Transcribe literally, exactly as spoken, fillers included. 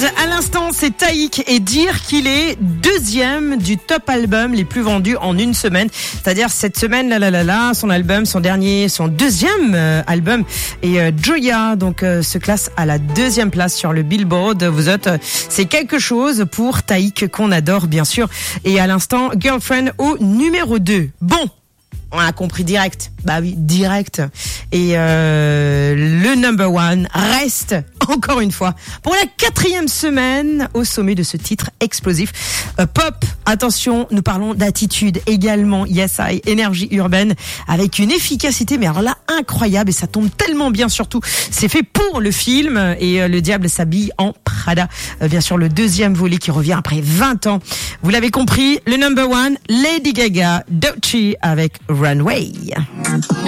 À l'instant, c'est Taïk et dire qu'il est deuxième du top album les plus vendus en une semaine. C'est-à-dire cette semaine, là, là, là, là, son album, son dernier, son deuxième euh, album et euh, Joya donc euh, se classe à la deuxième place sur le Billboard. Vous êtes, euh, c'est quelque chose pour Taïk qu'on adore bien sûr. Et à l'instant, Girlfriend au numéro deux. Bon. On a compris direct. Bah oui, direct. Et euh, le number one reste, encore une fois, pour la quatrième semaine au sommet de ce titre explosif. Euh, pop, attention, nous parlons d'attitude également. Yes I, énergie urbaine, avec une efficacité, mais alors là, incroyable. Et ça tombe tellement bien surtout. C'est fait pour le film. Et euh, le diable s'habille en Prada. Euh, bien sûr, le deuxième volet qui revient après vingt ans. Vous l'avez compris, le number one, Lady Gaga, Doechii avec Runway.